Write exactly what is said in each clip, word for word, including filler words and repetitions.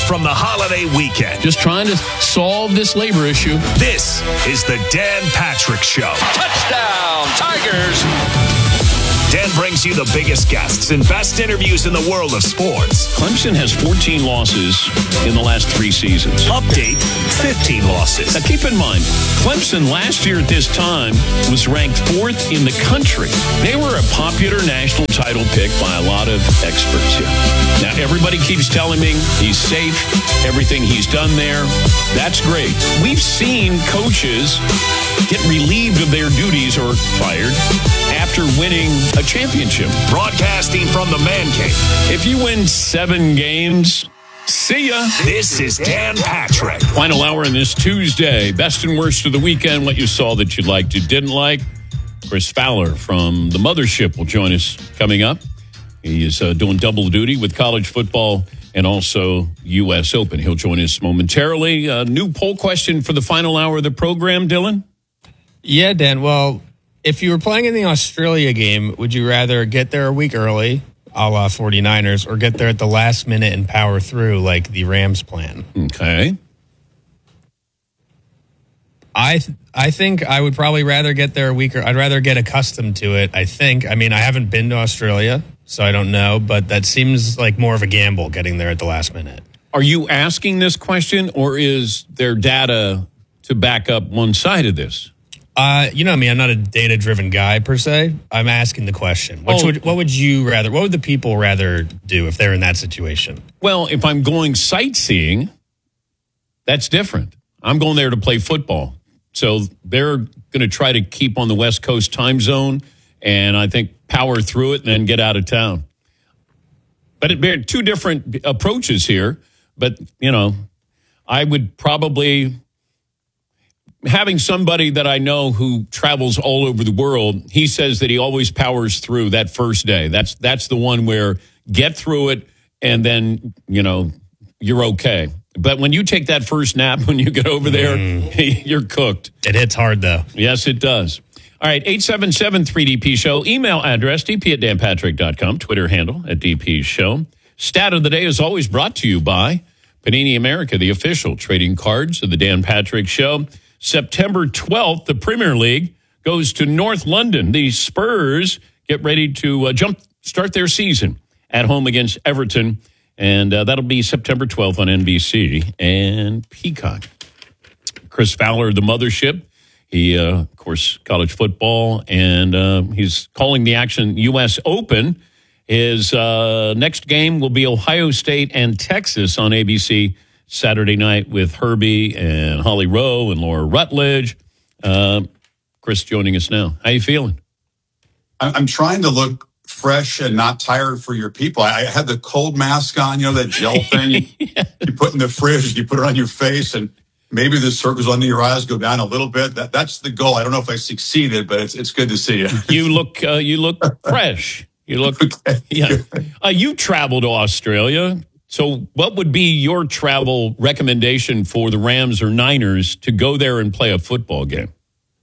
from the holiday weekend. Just trying to solve this labor issue. This is the Dan Patrick Show. Touchdown, Tigers! Dan brings you the biggest guests and best interviews in the world of sports. Clemson has fourteen losses in the last three seasons. Update, fifteen losses. Now keep in mind, Clemson last year at this time was ranked fourth in the country. They were a popular national title pick by a lot of experts here. Now everybody keeps telling me he's safe, everything he's done there. That's great. We've seen coaches get relieved of their duties or fired after winning a championship. Broadcasting from the Man Cave. If you win seven games, see ya. This is Dan Patrick. Final hour on this Tuesday. Best and worst of the weekend. What you saw that you liked, you didn't like. Chris Fowler from the Mothership will join us coming up. He is uh, doing double duty with college football and also U S Open. He'll join us momentarily. A new poll question for the final hour of the program, Dylan? Yeah, Dan. Well, if you were playing in the Australia game, would you rather get there a week early, a la 49ers, or get there at the last minute and power through like the Rams plan? Okay. I th- I think I would probably rather get there a week or I'd rather get accustomed to it, I think. I mean, I haven't been to Australia, so I don't know, but that seems like more of a gamble getting there at the last minute. Are you asking this question, or is there data to back up one side of this? Uh, you know me, I'm not a data-driven guy per se. I'm asking the question. Which oh. would, what would you rather, what would the people rather do if they're in that situation? Well, if I'm going sightseeing, that's different. I'm going there to play football. So they're going to try to keep on the West Coast time zone and I think power through it and then get out of town. But it, there are two different approaches here. But, you know, I would probably... Having somebody that I know who travels all over the world, he says that he always powers through that first day. That's that's the one where get through it and then, you know, you're okay. But when you take that first nap, when you get over there, mm. you're cooked. It hits hard, though. Yes, it does. All right, eight seven seven three D P Show. Email address, d p at dan patrick dot com. Twitter handle, at D P Show. Stat of the day is always brought to you by Panini America, the official trading cards of the Dan Patrick Show. September twelfth, the Premier League goes to North London. The Spurs get ready to uh, jump start their season at home against Everton, and uh, that'll be September twelfth on N B C and Peacock. Chris Fowler, the Mothership. He, uh, of course, college football, and uh, he's calling the action U S Open. His uh, next game will be Ohio State and Texas on A B C Saturday night with Herbie and Holly Rowe and Laura Rutledge. Uh, Chris joining us now. How you feeling? I'm trying to look fresh and not tired for your people. I had the cold mask on, you know, that gel thing you, yeah. you put in the fridge, you put it on your face, and maybe the circles under your eyes go down a little bit. That That's the goal. I don't know if I succeeded, but it's it's good to see you. You look uh, you look fresh. You look, okay. yeah. Uh, you traveled to Australia. So what would be your travel recommendation for the Rams or Niners to go there and play a football game?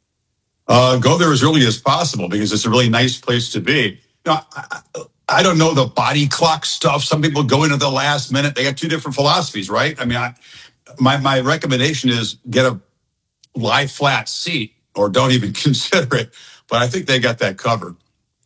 Uh, go there as early as possible because it's a really nice place to be. Now, I, I don't know the body clock stuff. Some people go into the last minute. They got two different philosophies, right? I mean, I, my, my recommendation is get a lie flat seat or don't even consider it. But I think they got that covered.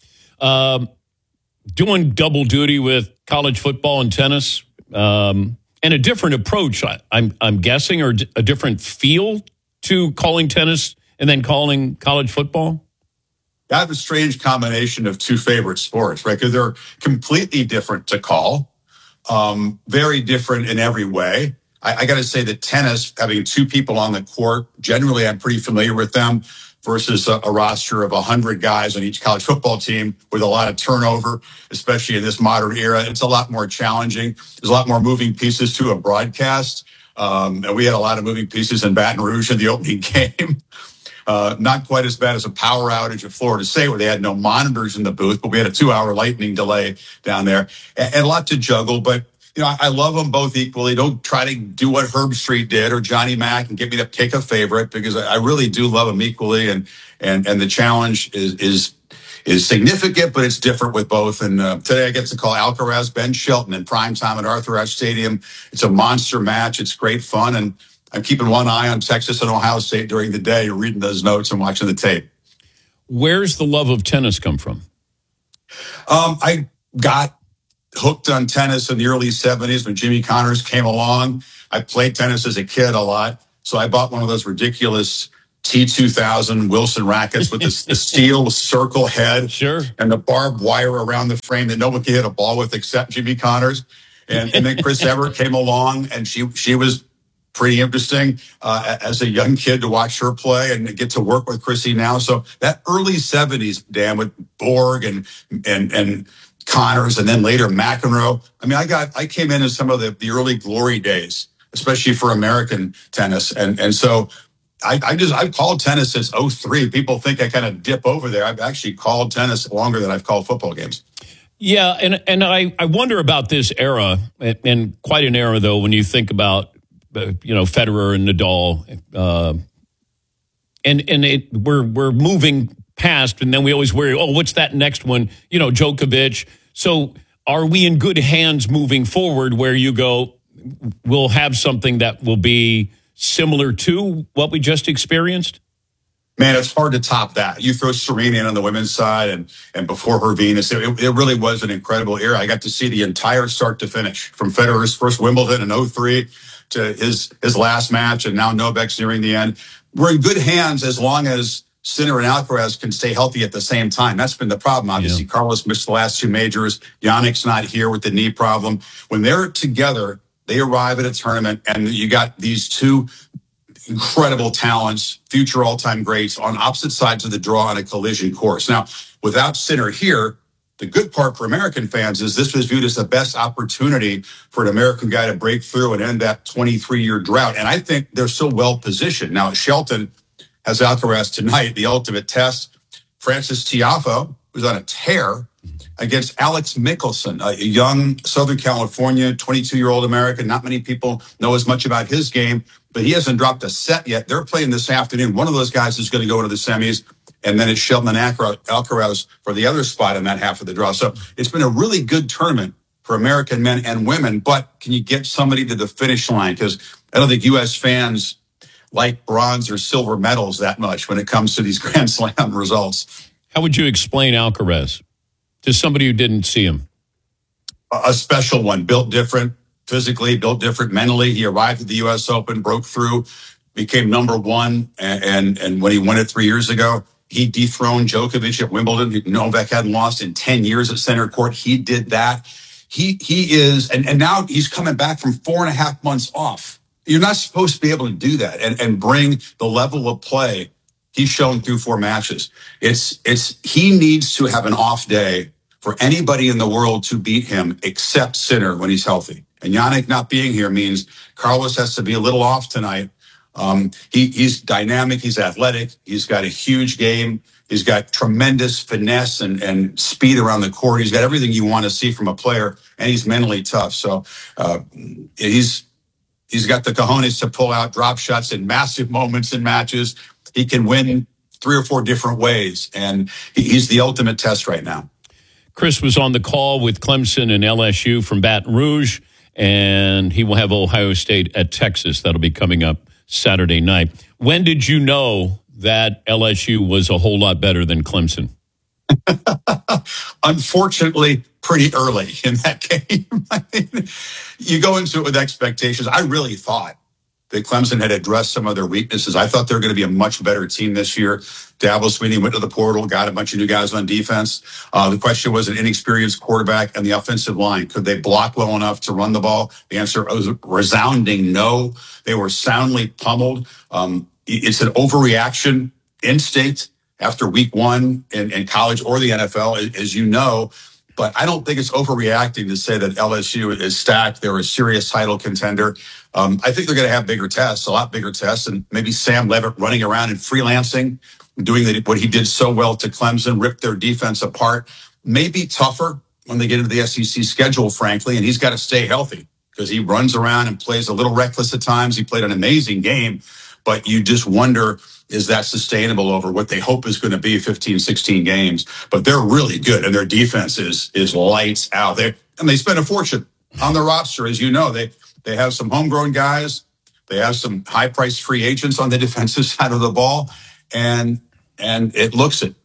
Um, doing double duty with college football and tennis. Um, and a different approach, I, I'm I'm guessing, or a different feel to calling tennis and then calling college football? I have a strange combination of two favorite sports, right? Because they're completely different to call, um, very different in every way. I, I got to say that tennis, having two people on the court, generally I'm pretty familiar with them, versus a, a roster of one hundred guys on each college football team with a lot of turnover, especially in this modern era. It's a lot more challenging. There's a lot more moving pieces to a broadcast. Um, and we had a lot of moving pieces in Baton Rouge in the opening game. Uh, not quite as bad as a power outage at Florida State where they had no monitors in the booth, but we had a two-hour lightning delay down there. And, and a lot to juggle, but you know, I, I love them both equally. Don't try to do what Herb Street did or Johnny Mack and get me to pick a favorite because I, I really do love them equally. And, and, and the challenge is, is, is significant, but it's different with both. And uh, today I get to call Alcaraz, Ben Shelton in prime time at Arthur Ashe Stadium. It's a monster match. It's great fun. And I'm keeping one eye on Texas and Ohio State during the day, reading those notes and watching the tape. Where's the love of tennis come from? Um, I got hooked on tennis in the early seventies when Jimmy Connors came along. I played tennis as a kid a lot. So I bought one of those ridiculous T two thousand Wilson rackets with the, the steel circle head sure. and the barbed wire around the frame that no one can hit a ball with except Jimmy Connors. And, and then Chris Evert came along, and she she was pretty interesting uh, as a young kid to watch her play and get to work with Chrissy now. So that early seventies, Dan, with Borg and and and Connors, and then later McEnroe. I mean, I got I came in as some of the, the early glory days, especially for American tennis, and and so. I, I just, I've called tennis since oh three. People think I kind of dip over there. I've actually called tennis longer than I've called football games. Yeah, and and I, I wonder about this era, and, and quite an era, though, when you think about, uh, you know, Federer and Nadal. Uh, and and it, we're we're moving past, and then we always worry, oh, what's that next one? You know, Djokovic. So are we in good hands moving forward where you go, we'll have something that will be similar to what we just experienced? Man, it's hard to top that. You throw Serena in on the women's side, and and before her Venus, it, it really was an incredible era. I got to see the entire start to finish, from Federer's first Wimbledon in oh three to his his last match, and now Novak's nearing the end. We're in good hands as long as Sinner and Alcaraz can stay healthy at the same time. That's been the problem. Obviously, yeah. Carlos missed the last two majors. Yannick's not here with the knee problem. When they're together, they arrive at a tournament, and you got these two incredible talents, future all-time greats, on opposite sides of the draw on a collision course. Now, without Sinner here, the good part for American fans is this was viewed as the best opportunity for an American guy to break through and end that twenty-three-year drought. And I think they're so well-positioned. Now, Shelton has Alcaraz tonight, the ultimate test. Francis Tiafoe, who's on a tear, against Alex Mickelson, a young Southern California, twenty-two-year-old American. Not many people know as much about his game, but he hasn't dropped a set yet. They're playing this afternoon. One of those guys is going to go into the semis, and then it's Shelton and Alcaraz for the other spot in that half of the draw. So it's been a really good tournament for American men and women, but can you get somebody to the finish line? Because I don't think U S fans like bronze or silver medals that much when it comes to these Grand Slam results. How would you explain Alcaraz to somebody who didn't see him? A special one, built different, physically, built different mentally. He arrived at the U S Open, broke through, became number one. And, and, and when he won it three years ago, he dethroned Djokovic at Wimbledon. Novak hadn't lost in ten years at center court. He did that. He, he is, and, and now he's coming back from four and a half months off. You're not supposed to be able to do that and, and bring the level of play he's shown through four matches. It's, it's, he needs to have an off day for anybody in the world to beat him except Sinner when he's healthy. And Yannick not being here means Carlos has to be a little off tonight. Um, he, he's dynamic. He's athletic. He's got a huge game. He's got tremendous finesse and, and speed around the court. He's got everything you want to see from a player, and he's mentally tough. So, uh, he's, he's got the cojones to pull out drop shots in massive moments in matches. He can win three or four different ways, and he's the ultimate test right now. Chris was on the call with Clemson and L S U from Baton Rouge, and he will have Ohio State at Texas. That'll be coming up Saturday night. When did you know that L S U was a whole lot better than Clemson? Unfortunately, pretty early in that game. I mean, you go into it with expectations. I really thought that Clemson had addressed some of their weaknesses. I thought they were going to be a much better team this year. Dabo Swinney went to the portal, got a bunch of new guys on defense. Uh, the question was an inexperienced quarterback and the offensive line. Could they block well enough to run the ball? The answer was a resounding no. They were soundly pummeled. Um, it's an overreaction instinct after week one in, in college or the N F L, as you know. But I don't think it's overreacting to say that L S U is stacked. They're a serious title contender. Um, I think they're going to have bigger tests, a lot bigger tests, and maybe Sam Levitt running around and freelancing, doing the, what he did so well to Clemson, ripped their defense apart. Maybe tougher when they get into the S E C schedule, frankly, and he's got to stay healthy. because he runs around and plays a little reckless at times. He played an amazing game, but you just wonder, is that sustainable over what they hope is going to be fifteen, sixteen games? But they're really good, and their defense is is lights out there. And they spend a fortune on the roster, as you know. They they have some homegrown guys. They have some high-priced free agents on the defensive side of the ball, and and it looks it.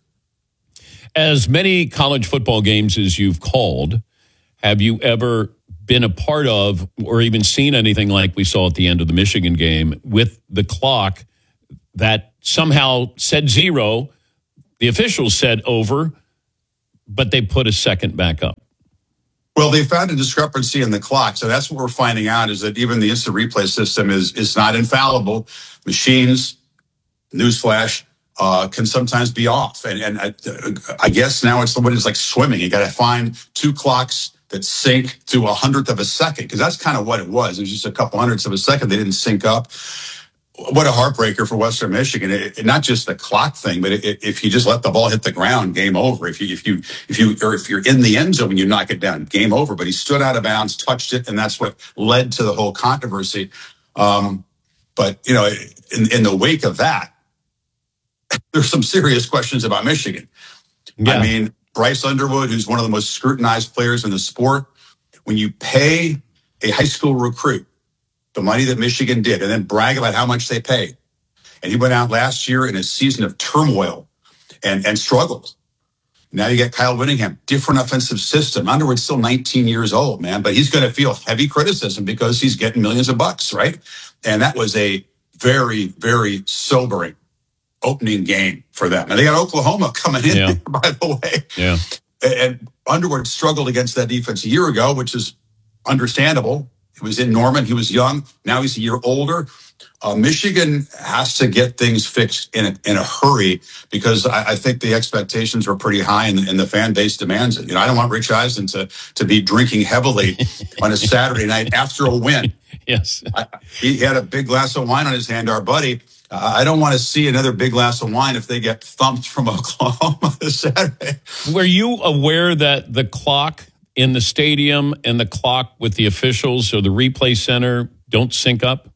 As many college football games as you've called, have you ever been a part of or even seen anything like we saw at the end of the Michigan game with the clock that somehow said zero, the officials said over, but they put a second back up? Well, they found a discrepancy in the clock. So that's what we're finding out, is that even the instant replay system is, is not infallible. Machines, newsflash, uh, can sometimes be off. And, and I, I guess now it's what is like swimming. You got to find two clocks that sync to a hundredth of a second, because that's kind of what it was. It was just a couple hundredths of a second. They didn't sync up. What a heartbreaker for Western Michigan. It, it, not just the clock thing, but it, it, if you just let the ball hit the ground, game over. If you, if you, if you, or if you're in the end zone and you knock it down, game over. But he stood out of bounds, touched it, and that's what led to the whole controversy. Um, but, you know, in, in the wake of that, there's some serious questions about Michigan. Yeah. I mean, Bryce Underwood, who's one of the most scrutinized players in the sport, when you pay a high school recruit the money that Michigan did, and then brag about how much they pay. And he went out last year in a season of turmoil and, and struggled. Now you get Kyle Whittingham, different offensive system. Underwood's still nineteen years old, man, but he's going to feel heavy criticism because he's getting millions of bucks, right? And that was a very, very sobering opening game for them. And they got Oklahoma coming in, yeah. by the way. Yeah. And Underwood struggled against that defense a year ago, which is understandable. He was in Norman. He was young. Now he's a year older. Uh, Michigan has to get things fixed in a, in a hurry, because I, I think the expectations are pretty high and, and the fan base demands it. You know, I don't want Rich Eisen to to be drinking heavily on a Saturday night after a win. Yes, I, he had a big glass of wine on his hand, our buddy. Uh, I don't want to see another big glass of wine if they get thumped from Oklahoma this Saturday. Were you aware that the clock in the stadium and the clock with the officials or the replay center don't sync up?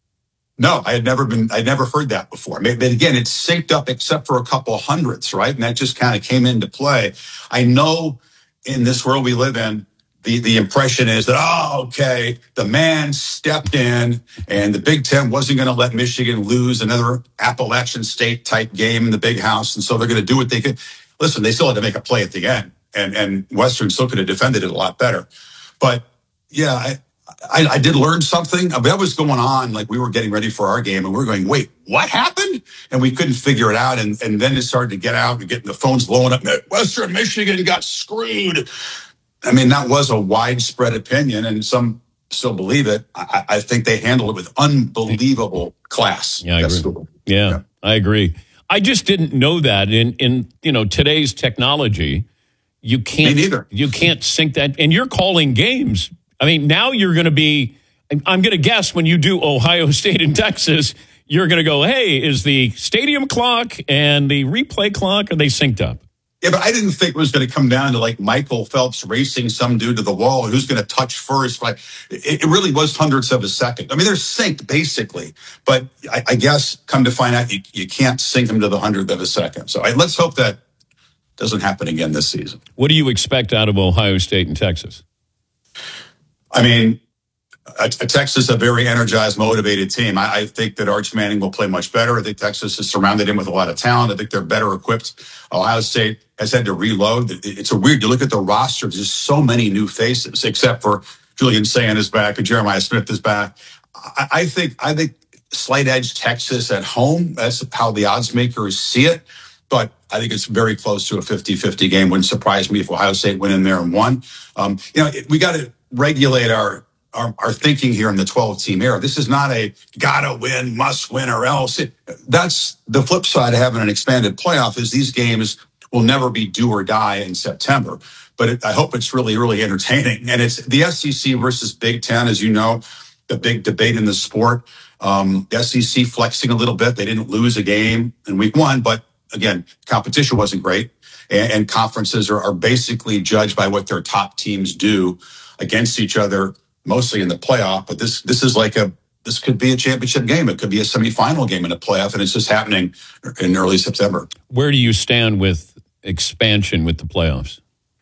No, I had never been, I'd never heard that before. But again, it's synced up except for a couple hundredths, right? And that just kind of came into play. I know in this world we live in, the, the impression is that, oh, okay, the man stepped in and the Big Ten wasn't going to let Michigan lose another Appalachian State type game in the big house. And so they're going to do what they could. Listen, they still had to make a play at the end. And, and Western still could have defended it a lot better. But, yeah, I, I, I did learn something. That was going on, like we were getting ready for our game, and we were going, wait, what happened? And we couldn't figure it out. And, and then it started to get out and getting the phones blowing up. Western Michigan got screwed. I mean, that was a widespread opinion, and some still believe it. I, I think they handled it with unbelievable class. Yeah, I agree. Yeah, yeah, I agree. I just didn't know that in, in you know today's technology. You can't, Me neither. You can't sync that. And you're calling games. I mean, now you're going to be, I'm going to guess when you do Ohio State and Texas, you're going to go, hey, is the stadium clock and the replay clock, are they synced up? Yeah, but I didn't think it was going to come down to like Michael Phelps racing some dude to the wall and who's going to touch first. Like, it, it really was hundredths of a second. I mean, they're synced basically, but I, I guess come to find out you, you can't sync them to the hundredth of a second. So I, let's hope that doesn't happen again this season. What do you expect out of Ohio State and Texas? I mean, a, a Texas, a very energized, motivated team. I, I think that Arch Manning will play much better. I think Texas has surrounded him with a lot of talent. I think they're better equipped. Ohio State has had to reload. It's a weird, you look at the roster, there's just so many new faces, except for Julian Sand is back and Jeremiah Smith is back. I, I think, I think slight edge Texas at home. That's how the odds makers see it. But I think it's very close to a fifty-fifty game. Wouldn't surprise me if Ohio State went in there and won. Um, you know, we got to regulate our, our our thinking here in the twelve-team era. This is not a gotta win, must win, or else. It, that's the flip side of having an expanded playoff is these games will never be do or die in September. But it, I hope it's really, really entertaining. And it's the S E C versus Big Ten, as you know, the big debate in the sport. Um, the S E C flexing a little bit. They didn't lose a game in week one, but again, competition wasn't great, and, and conferences are, are basically judged by what their top teams do against each other mostly in the playoff. But this this is like a this could be a championship game. It could be a semifinal game in a playoff, and it's just happening in early September. Where do you stand with expansion with the playoffs?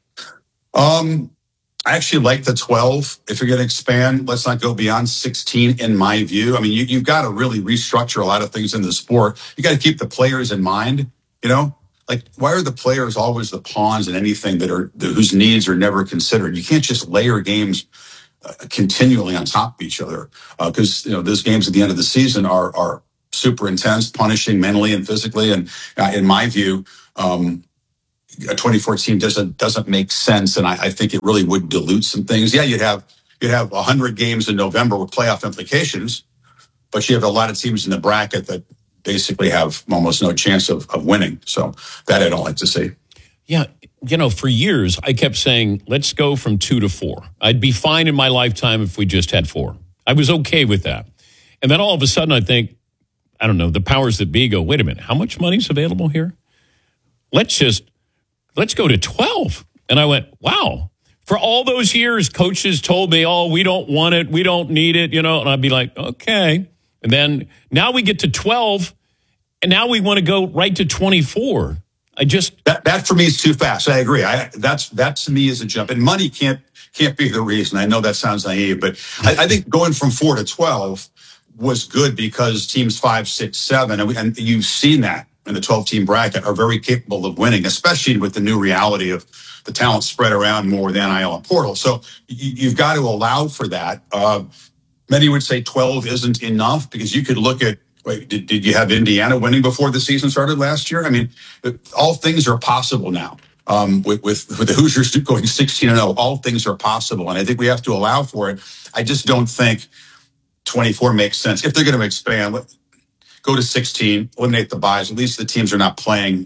Um, I actually like the twelve. If you're going to expand, let's not go beyond sixteen, in my view. I mean, you, you've got to really restructure a lot of things in the sport. You got to keep the players in mind, you know? Like, why are the players always the pawns in anything that are whose needs are never considered? You can't just layer games uh, continually on top of each other because uh, you know those games at the end of the season are are super intense, punishing mentally and physically. And uh, in my view, um, a twenty-four team doesn't doesn't make sense, and I, I think it really would dilute some things. Yeah, you'd have you'd have one hundred games in November with playoff implications, but you have a lot of teams in the bracket that basically have almost no chance of, of winning. So that I don't like to see. Yeah, you know, for years I kept saying, let's go from two to four. I'd be fine in my lifetime if we just had four. I was okay with that. And then all of a sudden I think, I don't know, the powers that be go, wait a minute, how much money's available here? Let's just, let's go to twelve. And I went, wow. For all those years, coaches told me, oh, we don't want it, we don't need it, you know, and I'd be like, okay. And then now we get to twelve, and now we want to go right to twenty-four. I just that that for me is too fast. I agree. I that's that to me is a jump, and money can't can't be the reason. I know that sounds naive, but I, I think going from four to twelve was good because teams five, six, seven, and, we, and you've seen that in the twelve team bracket are very capable of winning, especially with the new reality of the talent spread around more with the N I L and portal. So you, you've got to allow for that. Uh, Many would say twelve isn't enough because you could look at, wait, did, did you have Indiana winning before the season started last year? I mean, all things are possible now. Um, with, with, with the Hoosiers going sixteen and oh, all things are possible. And I think we have to allow for it. I just don't think twenty-four makes sense. If they're going to expand, go to sixteen, eliminate the buys. At least the teams are not playing,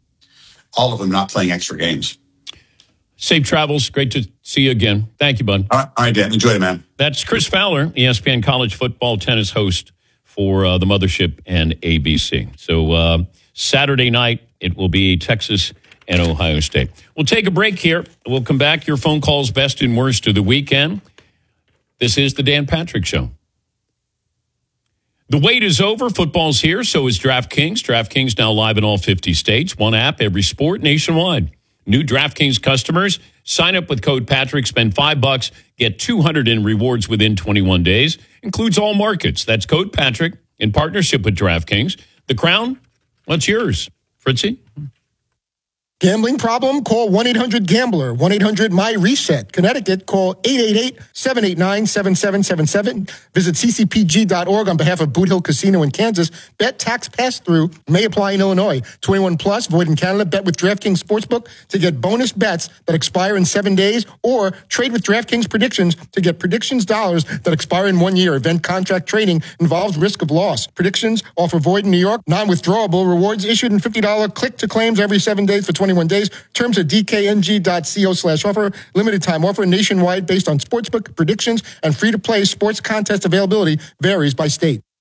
all of them not playing extra games. Safe travels. Great to see you again. Thank you, bud. All right, all right, Dan. Enjoy it, man. That's Chris Fowler, E S P N college football tennis host for uh, the Mothership and A B C. So uh, Saturday night, it will be Texas and Ohio State. We'll take a break here. We'll come back. Your phone calls, best and worst of the weekend. This is the Dan Patrick Show. The wait is over. Football's here. So is DraftKings. DraftKings now live in all fifty states. One app, every sport nationwide. New DraftKings customers, sign up with code Patrick, spend five bucks, get two hundred in rewards within twenty-one days. Includes all markets. That's code Patrick in partnership with DraftKings. The crown, what's yours? Fritzy? Gambling problem? Call one eight hundred gambler, one eight hundred my reset. Connecticut, call eight eight eight, seven eight nine, seven seven seven seven. Visit c c p g dot org on behalf of Boot Hill Casino in Kansas. Bet tax pass-through may apply in Illinois. twenty-one plus, void in Canada. Bet with DraftKings Sportsbook to get bonus bets that expire in seven days or trade with DraftKings Predictions to get predictions dollars that expire in one year. Event contract trading involves risk of loss. Predictions offer void in New York. Non-withdrawable rewards issued in fifty dollars click-to-claims every seven days for twenty-one days. Terms at d k n g dot co slash offer. Limited time offer nationwide based on sportsbook predictions and free-to-play sports contest availability varies by state.